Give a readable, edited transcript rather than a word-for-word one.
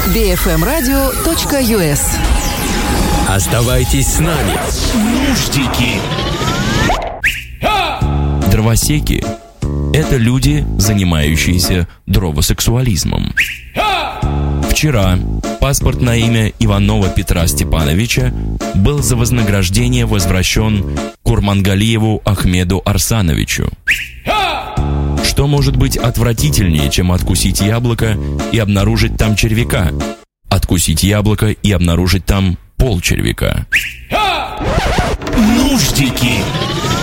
bfmradio.us. Оставайтесь с нами. Нуждики. Дровосеки – это люди, занимающиеся дровосексуализмом. Вчера паспорт на имя Иванова Петра Степановича был за вознаграждение возвращен Курмангалиеву Ахмеду Арсановичу. Что может быть отвратительнее, чем откусить яблоко и обнаружить там червяка? Откусить яблоко и обнаружить там полчервяка. Нуждики.